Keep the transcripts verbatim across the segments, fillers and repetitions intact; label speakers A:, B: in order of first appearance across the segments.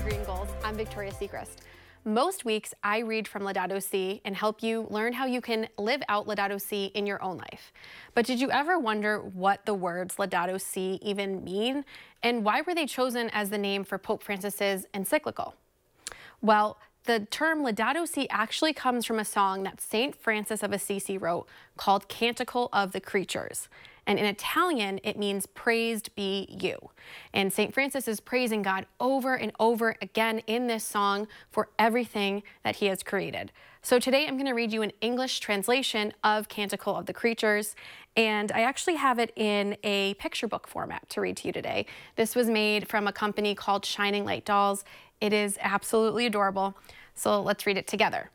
A: Green Goals. I'm Victoria Sechrist. Most weeks I read from Laudato Si and help you learn how you can live out Laudato Si in your own life. But did you ever wonder what the words Laudato Si even mean, and why were they chosen as the name for Pope Francis's encyclical? Well, the term Laudato Si actually comes from a song that Saint Francis of Assisi wrote called Canticle of the Creatures. And in Italian, it means praised be you. And Saint Francis is praising God over and over again in this song for everything that he has created. So today I'm going to read you an English translation of Canticle of the Creatures. And I actually have it in a picture book format to read to you today. This was made from a company called Shining Light Dolls. It is absolutely adorable. So let's read it together.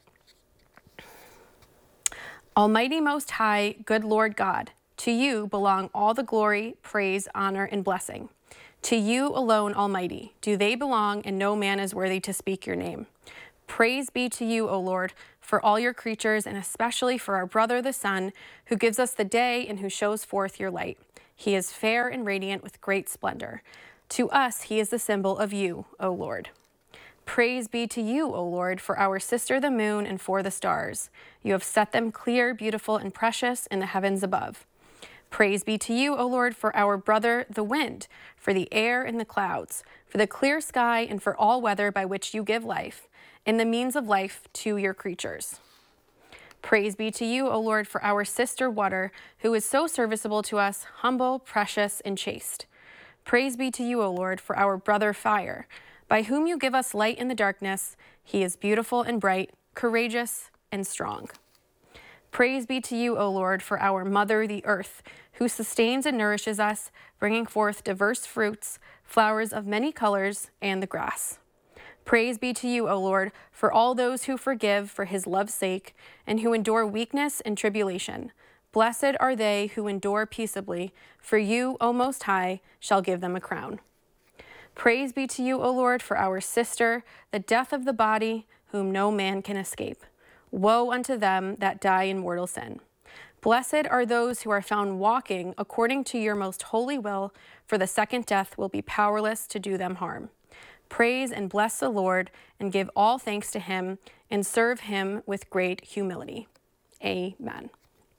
A: Almighty Most High, good Lord God, to you belong all the glory, praise, honor, and blessing. To you alone, Almighty, do they belong, and no man is worthy to speak your name. Praise be to you, O Lord, for all your creatures, and especially for our brother the sun, who gives us the day and who shows forth your light. He is fair and radiant with great splendor. To us he is the symbol of you, O Lord. Praise be to you, O Lord, for our sister the moon and for the stars. You have set them clear, beautiful, and precious in the heavens above. Praise be to you, O Lord, for our brother the wind, for the air and the clouds, for the clear sky and for all weather by which you give life, and the means of life to your creatures. Praise be to you, O Lord, for our sister water, who is so serviceable to us, humble, precious, and chaste. Praise be to you, O Lord, for our brother fire, by whom you give us light in the darkness. He is beautiful and bright, courageous and strong. Praise be to you, O Lord, for our mother, the earth, who sustains and nourishes us, bringing forth diverse fruits, flowers of many colors, and the grass. Praise be to you, O Lord, for all those who forgive for his love's sake, and who endure weakness and tribulation. Blessed are they who endure peaceably, for you, O Most High, shall give them a crown. Praise be to you, O Lord, for our sister, the death of the body, whom no man can escape. Woe unto them that die in mortal sin. Blessed are those who are found walking according to your most holy will, for the second death will be powerless to do them harm. Praise and bless the Lord, and give all thanks to him, and serve him with great humility. Amen.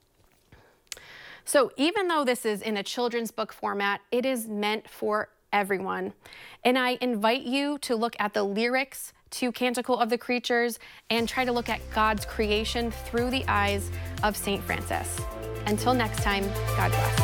A: So even though this is in a children's book format, it is meant for everyone. And I invite you to look at the lyrics to Canticle of the Creatures and try to look at God's creation through the eyes of Saint Francis. Until next time, God bless.